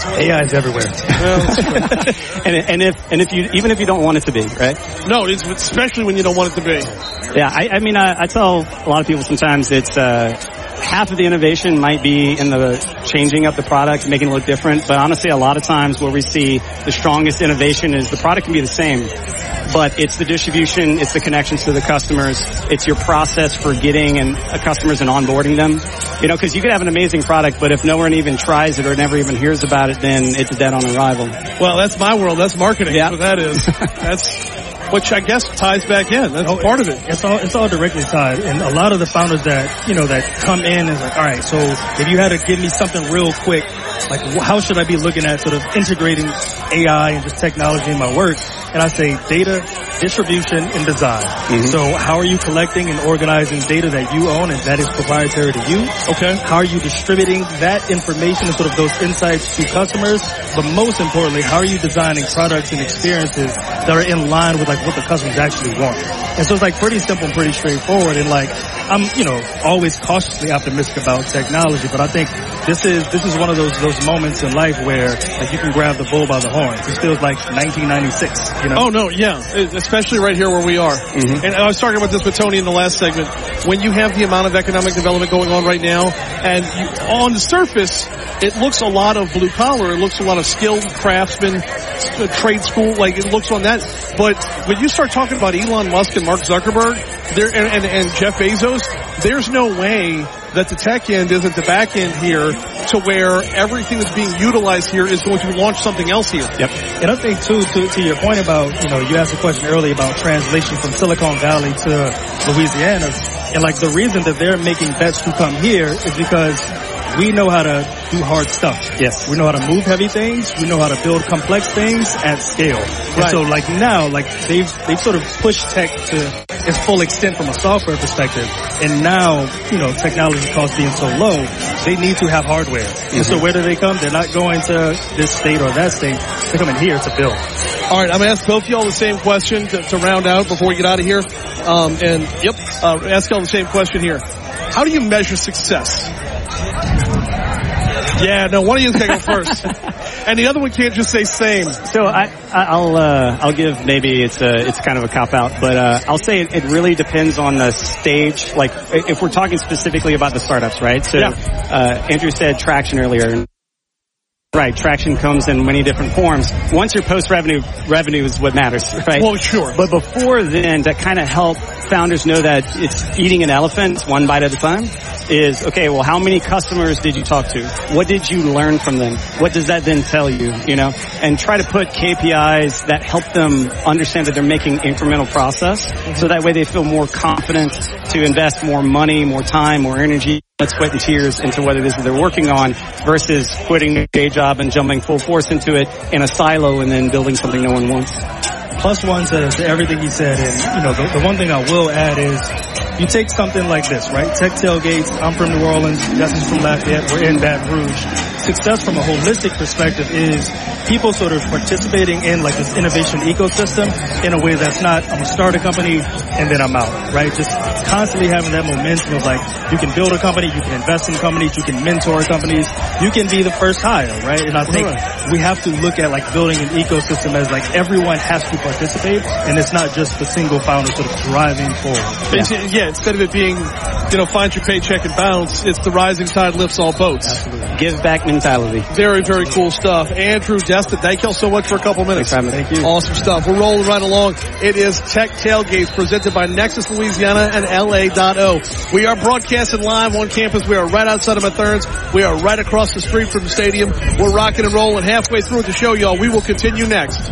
AI is everywhere. and if you don't want it to be, right? No, it's especially when you don't want it to be. Yeah, I mean, I tell a lot of people sometimes it's half of the innovation might be in the changing up the product, making it look different. But honestly, a lot of times where we see the strongest innovation is the product can be the same, but it's the distribution, it's the connections to the customers, it's your process for getting customers and onboarding them. You know, because you could have an amazing product, but if no one even tries it or never even hears about it, then it's dead on arrival. Well, that's my world. That's marketing. Yeah. That's what that is. That's which I guess ties back in. That's part of it. It's all directly tied. And a lot of the founders that come in is like, all right, so if you had to give me something real quick, like how should I be looking at sort of integrating AI and just technology in my work? And I say data, distribution, and design. Mm-hmm. So how are you collecting and organizing data that you own and that is proprietary to you? Okay. How are you distributing that information and sort of those insights to customers? But most importantly, how are you designing products and experiences that are in line with like what the customers actually want? And so it's like pretty simple and pretty straightforward. And like I'm, always cautiously optimistic about technology, but I think this is one of those moments in life where like you can grab the bull by the horns. This feels like 1996. Oh no, yeah, especially right here where we are. Mm-hmm. And I was talking about this with Tony in the last segment. When you have the amount of economic development going on right now, and on the surface, it looks a lot of blue collar, it looks a lot of skilled craftsmen, trade school, like it looks on that. But when you start talking about Elon Musk and Mark Zuckerberg, and Jeff Bezos, there's no way that the tech end isn't the back end here to where everything that's being utilized here is going to launch something else here. Yep. And I think too, to your point about, you asked a question earlier about translation from Silicon Valley to Louisiana. And like the reason that they're making bets to come here is because we know how to do hard stuff. Yes. We know how to move heavy things. We know how to build complex things at scale. Right. And so like now, like they've sort of pushed tech to its full extent from a software perspective. And now, technology costs being so low, they need to have hardware. Mm-hmm. And so where do they come? They're not going to this state or that state. They're coming here to build. All right, I'm going to ask both of y'all the same question to round out before we get out of here. Ask y'all the same question here. How do you measure success? Yeah, no, one of you can go first. And the other one can't just say same. So I'll give, maybe it's kind of a cop out, but I'll say it really depends on the stage. Like if we're talking specifically about the startups, right? So Andrew said traction earlier. Right, traction comes in many different forms. Once you're post-revenue, revenue is what matters, right? Well, sure. But before then, to kind of help founders know that it's eating an elephant one bite at a time, is, okay, well, how many customers did you talk to? What did you learn from them? What does that then tell you, And try to put KPIs that help them understand that they're making incremental process, so that way they feel more confident to invest more money, more time, more energy, sweat and tears into what it is that they're working on versus quitting their day job and jumping full force into it in a silo and then building something no one wants. Plus one to everything he said, and the one thing I will add is you take something like this, right? Tech Tailgates, I'm from New Orleans, Justin's from Lafayette, we're in Baton Rouge. Success from a holistic perspective is people sort of participating in like this innovation ecosystem in a way that's not, I'm gonna start a company and then I'm out, right? Just constantly having that momentum of like, you can build a company, you can invest in companies, you can mentor companies, you can be the first hire, right? And I think we have to look at like building an ecosystem as like everyone has to participate, and it's not just the single founder sort of driving forward. Yeah, instead of it being, find your paycheck and bounce, it's the rising tide lifts all boats. Absolutely. Give back mentality. Very, very cool stuff. Andrew, Destin, thank y'all so much for a couple minutes. Thank you. Awesome stuff. We're rolling right along. It is Tech Tailgates presented by Nexus Louisiana and LA.O. We are broadcasting live on campus. We are right outside of Matherns. We are right across the street from the stadium. We're rocking and rolling halfway through the show, y'all. We will continue next.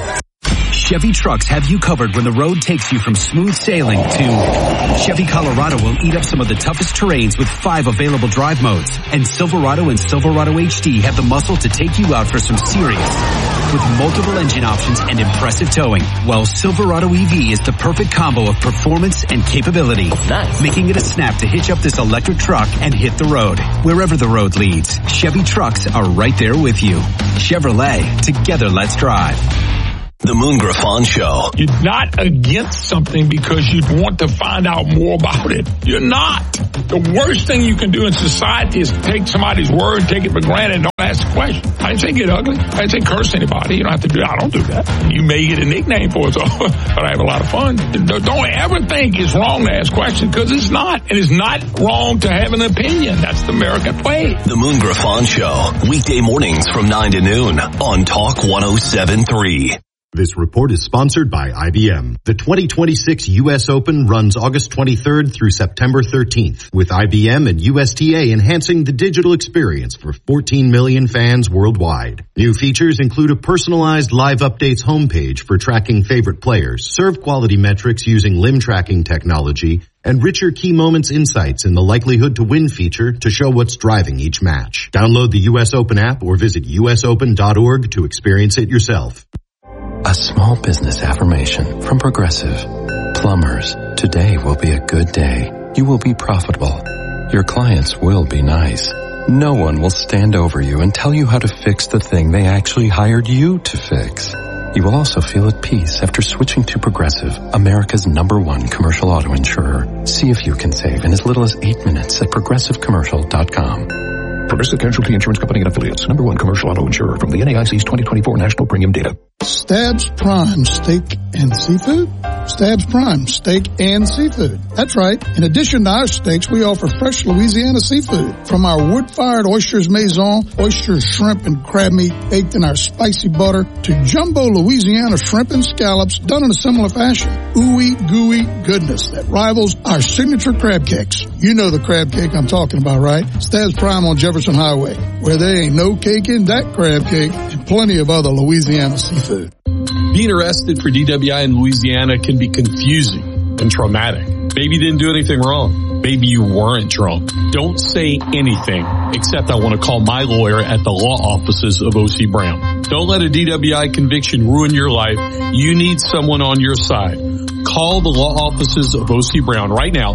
Chevy trucks have you covered when the road takes you from smooth sailing to Chevy Colorado will eat up some of the toughest terrains with 5 available drive modes. And Silverado and Silverado HD have the muscle to take you out for some serious with multiple engine options and impressive towing. While Silverado EV is the perfect combo of performance and capability, making it a snap to hitch up this electric truck and hit the road. Wherever the road leads, Chevy trucks are right there with you. Chevrolet, together let's drive. The Moon Griffon Show. You're not against something because you want to find out more about it. You're not. The worst thing you can do in society is take somebody's word, take it for granted, and don't ask the question. I didn't say get ugly. I didn't say curse anybody. You don't have to do that. I don't do that. You may get a nickname for it, but I have a lot of fun. Don't ever think it's wrong to ask questions, because it's not. And it's not wrong to have an opinion. That's the American way. The Moon Griffon Show, weekday mornings from 9 to noon on Talk 107.3. This report is sponsored by IBM. The 2026 U.S. Open runs August 23rd through September 13th, with IBM and USTA enhancing the digital experience for 14 million fans worldwide. New features include a personalized live updates homepage for tracking favorite players, serve quality metrics using limb tracking technology, and richer key moments insights in the likelihood to win feature to show what's driving each match. Download the U.S. Open app or visit usopen.org to experience it yourself. A small business affirmation from Progressive. Plumbers, today will be a good day. You will be profitable. Your clients will be nice. No one will stand over you and tell you how to fix the thing they actually hired you to fix. You will also feel at peace after switching to Progressive, America's #1 commercial auto insurer. See if you can save in as little as 8 minutes at progressivecommercial.com. Progressive Casualty Insurance Company and Affiliates, #1 commercial auto insurer from the NAIC's 2024 National Premium Data. Stabs Prime Steak and Seafood? Stabs Prime Steak and Seafood. That's right. In addition to our steaks, we offer fresh Louisiana seafood. From our wood-fired oysters maison, oysters, shrimp, and crab meat baked in our spicy butter, to jumbo Louisiana shrimp and scallops done in a similar fashion. Ooey gooey goodness that rivals our signature crab cakes. You know the crab cake I'm talking about, right? Stabs Prime on Jefferson Highway, where there ain't no cake in that crab cake, and plenty of other Louisiana seafood. Being arrested for DWI in Louisiana can be confusing and traumatic. Maybe you didn't do anything wrong. Maybe you weren't drunk. Don't say anything except I want to call my lawyer at the law offices of O.C. Brown. Don't let a DWI conviction ruin your life. You need someone on your side. Call the law offices of O.C. Brown right now,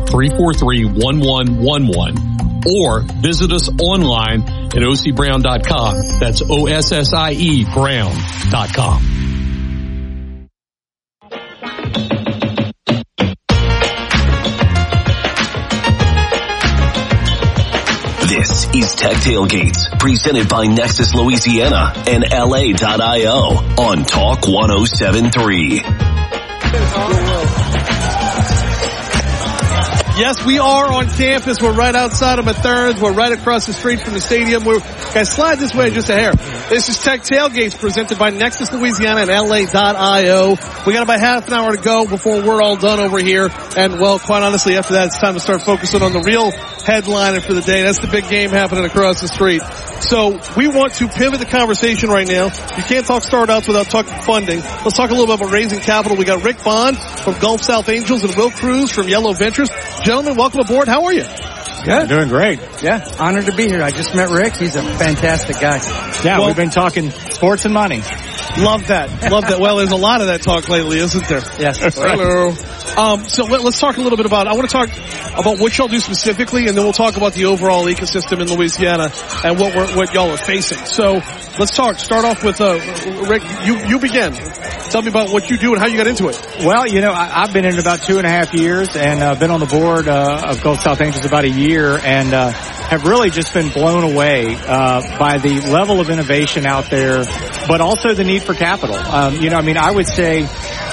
343-1111. Or visit us online at OCBrown.com. That's OSSIE Brown.com. This is Tech Tailgates, presented by Nexus Louisiana and LA.io on Talk 107.3. Yes, we are on campus. We're right outside of Mathern's. We're right across the street from the stadium. Guys, slide this way just a hair. This is Tech Tailgates presented by Nexus Louisiana and LA.io. We got about half an hour to go before we're all done over here. And, well, quite honestly, after that, it's time to start focusing on the real headliner for the day. That's the big game happening across the street. So we want to pivot the conversation right now. You can't talk startups without talking funding. Let's talk a little bit about raising capital. We got Rick Bond from Gulf South Angels and Will Cruz from Yellow Ventures. Gentlemen, welcome aboard. How are you? Good. Doing great. Yeah, honored to be here. I just met Rick. He's a fantastic guy. Yeah, we've been talking sports and money. Love that. Love that. Well, there's a lot of that talk lately, isn't there? Yes. Hello. So let's talk a little bit about, I want to talk about what y'all do specifically, and then we'll talk about the overall ecosystem in Louisiana and what y'all are facing. So let's start off with, Rick, you begin. Tell me about what you do and how you got into it. Well, I've been in it about 2.5 years and been on the board of Gulf South Angels about a year and have really just been blown away by the level of innovation out there, but also the need for capital. I would say,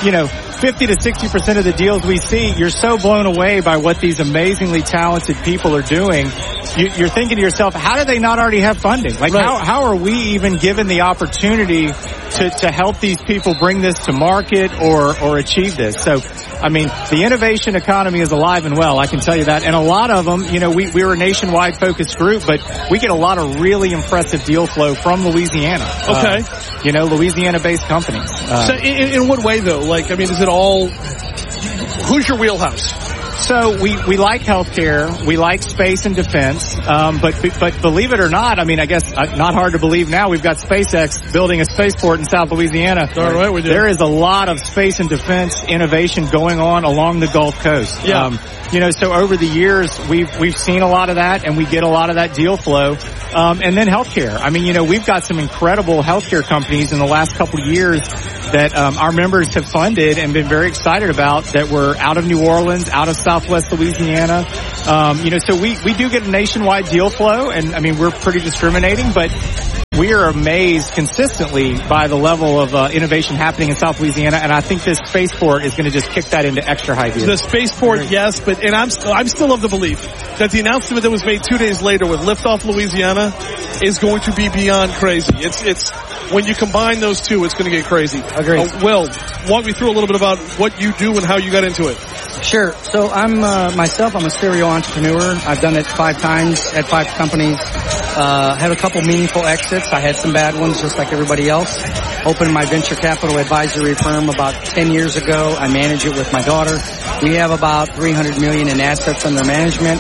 50 to 60% of the deals we see, you're so blown away by what these amazingly talented people are doing. You're thinking to yourself, how do they not already have funding? Like, right. How are we even given the opportunity to help these people bring this to market or achieve this? So, the innovation economy is alive and well, I can tell you that. And a lot of them, we're a nationwide focused group, but we get a lot of really impressive deal flow from Louisiana. Okay. Louisiana-based companies. So in what way, though? Is it all, who's your wheelhouse? So we like healthcare, we like space and defense, but believe it or not, I guess not hard to believe now, we've got SpaceX building a spaceport in South Louisiana. All right, we do. There is a lot of space and defense innovation going on along the Gulf Coast. Yeah. So over the years, we've seen a lot of that, and we get a lot of that deal flow. And then healthcare. We've got some incredible healthcare companies in the last couple of years that our members have funded and been very excited about that were out of New Orleans, out of Southwest Louisiana. So we do get a nationwide deal flow, and we're pretty discriminating, but we are amazed consistently by the level of innovation happening in South Louisiana, and I think this spaceport is going to just kick that into extra high gear. The spaceport, yes, but I'm still of the belief that the announcement that was made 2 days later with Liftoff Louisiana is going to be beyond crazy. It's when you combine those two, it's going to get crazy. Agreed. Will, walk me through a little bit about what you do and how you got into it. Sure. So I'm myself. I'm a serial entrepreneur. I've done it 5 times at 5 companies. Had a couple meaningful exits. I had some bad ones, just like everybody else. Opened my venture capital advisory firm about 10 years ago. I manage it with my daughter. We have about $300 million in assets under management.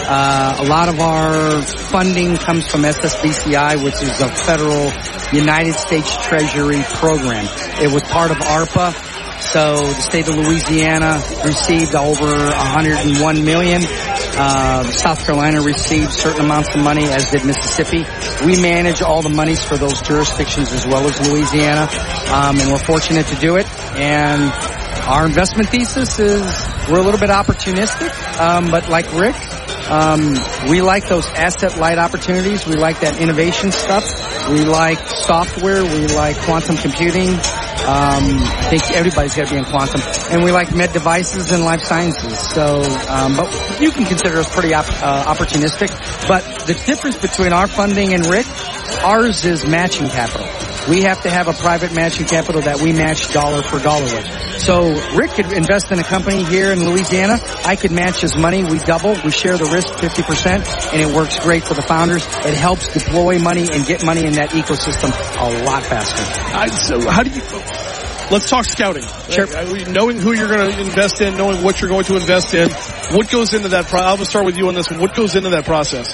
A lot of our funding comes from SSBCI, which is a federal United States Treasury program. It was part of ARPA. So the state of Louisiana received over $101 million. South Carolina received certain amounts of money, as did Mississippi. We manage all the monies for those jurisdictions as well as Louisiana, and we're fortunate to do it. And our investment thesis is we're a little bit opportunistic, but like Rick, we like those asset-light opportunities. We like that innovation stuff. We like software. We like quantum computing. I think everybody's got to be in quantum. And we like med devices and life sciences. So, but you can consider us pretty opportunistic. But the difference between our funding and Rick, ours is matching capital. We have to have a private matching capital that we match dollar for dollar with. So Rick could invest in a company here in Louisiana. I could match his money. We double. We share the risk 50%, and it works great for the founders. It helps deploy money and get money in that ecosystem a lot faster. So how do you... Let's talk scouting. Sure. Knowing who you're going to invest in, knowing what you're going to invest in. What goes into that process? I'll start with you on this one. What goes into that process?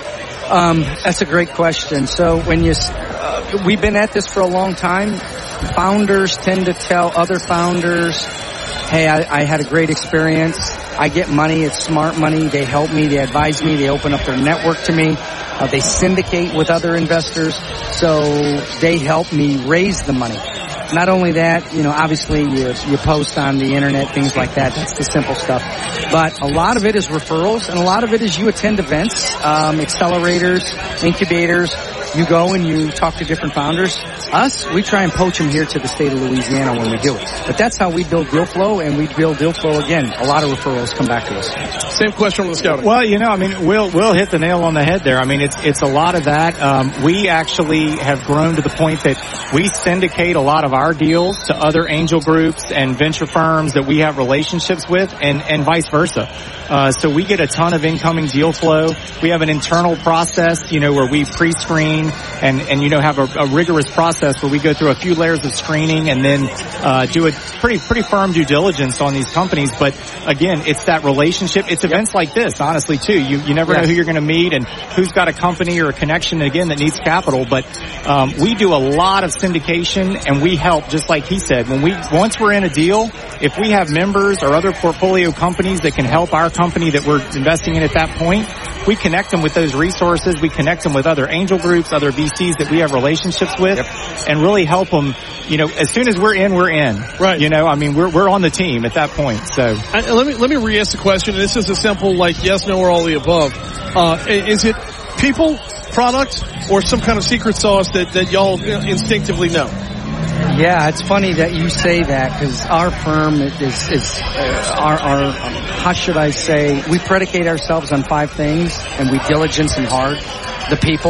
That's a great question. So when we've been at this for a long time. Founders tend to tell other founders, hey, I had a great experience. I get money. It's smart money. They help me. They advise me. They open up their network to me. They syndicate with other investors. So they help me raise the money. Not only that, obviously you post on the internet, things like that. That's the simple stuff. But a lot of it is referrals, and a lot of it is you attend events, accelerators, incubators. You go and you talk to different founders. Us, we try and poach them here to the state of Louisiana when we do it. But that's how we build deal flow, and we build deal flow again. A lot of referrals come back to us. Same question on the scouting. Well, Will hit the nail on the head there. It's a lot of that. We actually have grown to the point that we syndicate a lot of our deals to other angel groups and venture firms that we have relationships with, and vice versa. So we get a ton of incoming deal flow. We have an internal process, where we pre-screen and have a rigorous process where we go through a few layers of screening and then do a pretty firm due diligence on these companies. But again, it's that relationship. It's events like this, honestly, too. You never know who you're going to meet and who's got a company or a connection, again, that needs capital. But we do a lot of syndication, and we help, just like he said. Once we're in a deal, if we have members or other portfolio companies that can help our company that we're investing in at that point, we connect them with those resources. We connect them with other angel groups, other VCs that we have relationships with, and really help them. As soon as we're in, we're in. Right. We're on the team at that point. So let me re-ask the question. This is a simple, yes, no, or all the above. Is it people, product, or some kind of secret sauce that y'all instinctively know? Yeah, it's funny that you say that, because our firm is how should I say, we predicate ourselves on 5 things, and we diligence them hard. The people,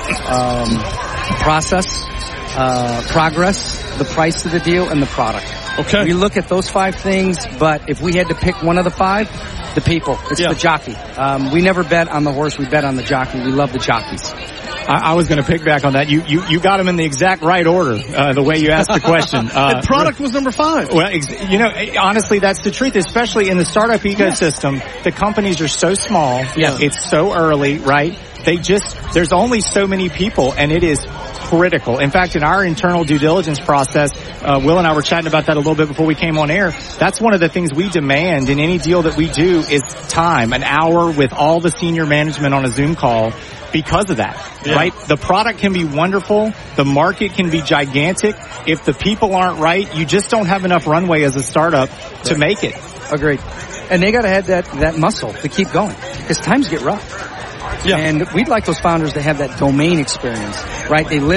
process, progress, the price of the deal, and the product. Okay. We look at those 5 things, but if we had to pick one of the 5, the people. It's the jockey. We never bet on the horse, we bet on the jockey. We love the jockeys. I was going to piggyback on that. You got them in the exact right order, the way you asked the question. And product was number 5. Well, honestly, that's the truth, especially in the startup ecosystem. The companies are so small. Yeah. It's so early, right? There's only so many people, and it is critical. In fact, in our internal due diligence process, Will and I were chatting about that a little bit before we came on air. That's one of the things we demand in any deal that we do is time, an hour with all the senior management on a Zoom call. Because of that, right? The product can be wonderful. The market can be gigantic. If the people aren't right, you just don't have enough runway as a startup to make it. Agreed. And they got to have that muscle to keep going, because times get rough. Yeah. And we'd like those founders to have that domain experience, right? They live